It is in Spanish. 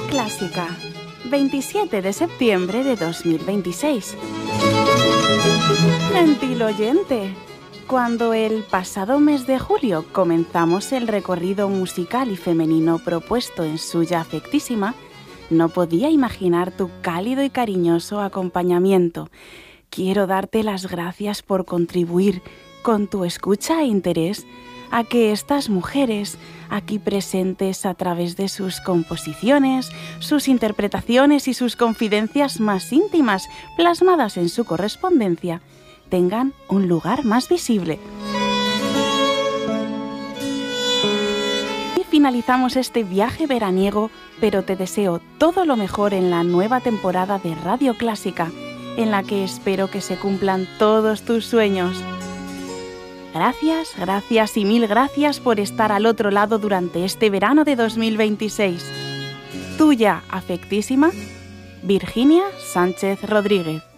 Clásica, 27 de septiembre de 2026. Gentil oyente, cuando el pasado mes de julio comenzamos el recorrido musical y femenino propuesto en Suya Afectísima, no podía imaginar tu cálido y cariñoso acompañamiento. Quiero darte las gracias por contribuir con tu escucha e interés a que estas mujeres, aquí presentes a través de sus composiciones, sus interpretaciones y sus confidencias más íntimas plasmadas en su correspondencia, tengan un lugar más visible. Y finalizamos este viaje veraniego, pero te deseo todo lo mejor en la nueva temporada de Radio Clásica, en la que espero que se cumplan todos tus sueños. Gracias, gracias y mil gracias por estar al otro lado durante este verano de 2026. Tuya afectísima, Virginia Sánchez Rodríguez.